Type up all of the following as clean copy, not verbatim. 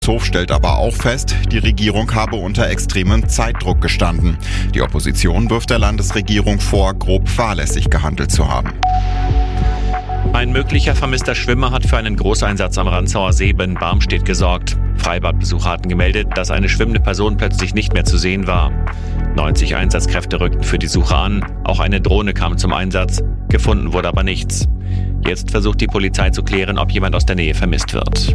Hof stellt aber auch fest, die Regierung habe unter extremem Zeitdruck gestanden. Die Opposition wirft der Landesregierung vor, grob fahrlässig gehandelt zu haben. Ein möglicher vermisster Schwimmer hat für einen Großeinsatz am Ranzauer See in Barmstedt gesorgt. Freibadbesucher hatten gemeldet, dass eine schwimmende Person plötzlich nicht mehr zu sehen war. 90 Einsatzkräfte rückten für die Suche an. Auch eine Drohne kam zum Einsatz. Gefunden wurde aber nichts. Jetzt versucht die Polizei zu klären, ob jemand aus der Nähe vermisst wird.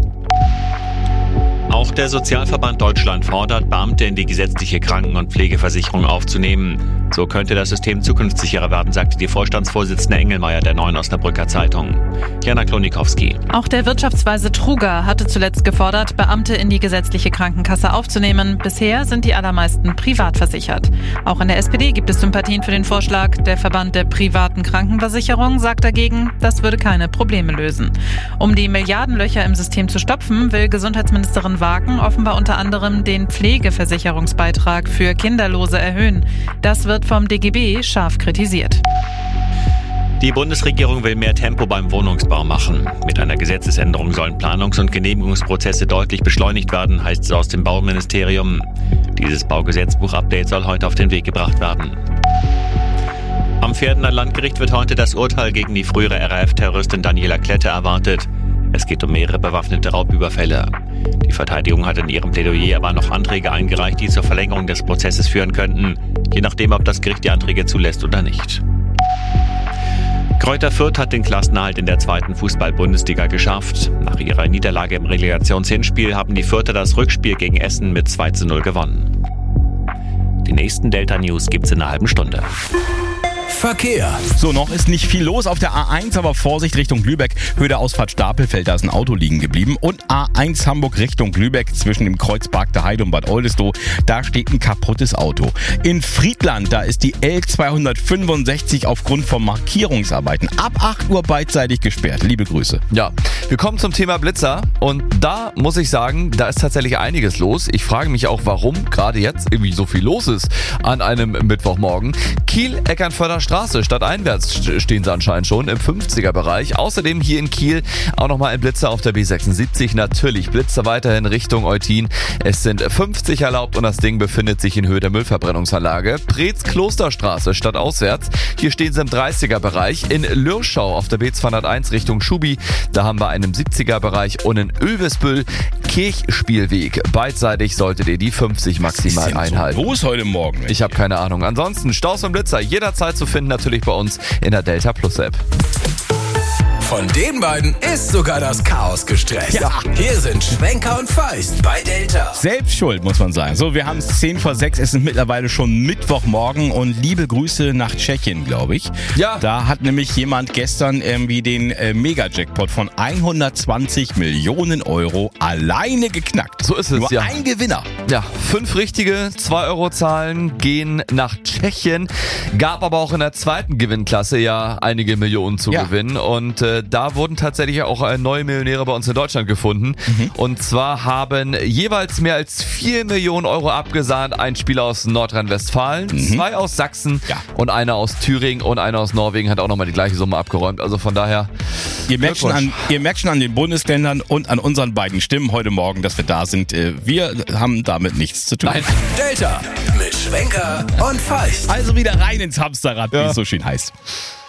Auch der Sozialverband Deutschland fordert, Beamte in die gesetzliche Kranken- und Pflegeversicherung aufzunehmen. So könnte das System zukunftssicherer werden, sagte die Vorstandsvorsitzende Engelmeier der Neuen Osnabrücker Zeitung. Jana Klonikowski. Auch der Wirtschaftsweise Truger hatte zuletzt gefordert, Beamte in die gesetzliche Krankenkasse aufzunehmen. Bisher sind die allermeisten privat versichert. Auch in der SPD gibt es Sympathien für den Vorschlag. Der Verband der privaten Krankenversicherung sagt dagegen, das würde keine Probleme lösen. Um die Milliardenlöcher im System zu stopfen, will Gesundheitsministerin Wagen offenbar unter anderem den Pflegeversicherungsbeitrag für Kinderlose erhöhen. Das wird vom DGB scharf kritisiert. Die Bundesregierung will mehr Tempo beim Wohnungsbau machen. Mit einer Gesetzesänderung sollen Planungs- und Genehmigungsprozesse deutlich beschleunigt werden, heißt es aus dem Bauministerium. Dieses Baugesetzbuch-Update soll heute auf den Weg gebracht werden. Am Verdener Landgericht wird heute das Urteil gegen die frühere RAF-Terroristin Daniela Klette erwartet. Es geht um mehrere bewaffnete Raubüberfälle. Die Verteidigung hat in ihrem Plädoyer aber noch Anträge eingereicht, die zur Verlängerung des Prozesses führen könnten, je nachdem, ob das Gericht die Anträge zulässt oder nicht. Greuther Fürth hat den Klassenerhalt in der 2. Fußball-Bundesliga geschafft. Nach ihrer Niederlage im Relegationshinspiel haben die Fürther das Rückspiel gegen Essen mit 2:0 gewonnen. Die nächsten Delta-News gibt's in einer halben Stunde. Verkehr. So, noch ist nicht viel los auf der A1, aber Vorsicht Richtung Lübeck. Höhe der Ausfahrt Stapelfeld, da ist ein Auto liegen geblieben. Und A1 Hamburg Richtung Lübeck zwischen dem Kreuz Barkter Heide und Bad Oldesloe, da steht ein kaputtes Auto. In Friedland, da ist die L265 aufgrund von Markierungsarbeiten ab 8 Uhr beidseitig gesperrt. Liebe Grüße. Ja, wir kommen zum Thema Blitzer und da muss ich sagen, da ist tatsächlich einiges los. Ich frage mich auch, warum gerade jetzt irgendwie so viel los ist an einem Mittwochmorgen. Kiel-Eckernförder Straße, stadteinwärts stehen sie anscheinend schon im 50er-Bereich. Außerdem hier in Kiel auch nochmal ein Blitzer auf der B76. Natürlich Blitzer weiterhin Richtung Eutin. Es sind 50 erlaubt und das Ding befindet sich in Höhe der Müllverbrennungsanlage. Preetz-Klosterstraße, stadtauswärts. Hier stehen sie im 30er-Bereich. In Lürschau auf der B201 Richtung Schubi. Da haben wir einen im 70er-Bereich und in Ölvesbüll Kirchspielweg. Beidseitig solltet ihr die 50 maximal einhalten. Wo ist heute Morgen? Ich habe keine Ahnung. Ansonsten Staus und Blitzer jederzeit zu finden, natürlich bei uns in der Delta Plus App. Von den beiden ist sogar das Chaos gestresst. Ja. Hier sind Schwenker und Feist bei Delta. Selbst schuld, muss man sagen. So, wir haben es 5:10, es ist mittlerweile schon Mittwochmorgen und liebe Grüße nach Tschechien, glaube ich. Ja. Da hat nämlich jemand gestern irgendwie den Mega-Jackpot von 120 Millionen Euro alleine geknackt. So ist es, Nur ja. ein Gewinner. Ja, 5 richtige 2-Euro-Zahlen gehen nach Tschechien. Gab aber auch in der zweiten Gewinnklasse ja einige Millionen zu gewinnen. Und da wurden tatsächlich auch neue Millionäre bei uns in Deutschland gefunden. Und zwar haben jeweils mehr als 4 Millionen Euro abgesahnt. Ein Spieler aus Nordrhein-Westfalen, 2 aus Sachsen und einer aus Thüringen und einer aus Norwegen hat auch nochmal die gleiche Summe abgeräumt. Also von daher... Ihr merkt schon an den Bundesländern und an unseren beiden Stimmen heute Morgen, dass wir da sind. Wir haben damit nichts zu tun. Nein. Delta mit Schwenker und Feist. Also wieder rein ins Hamsterrad, wie es so schön heißt.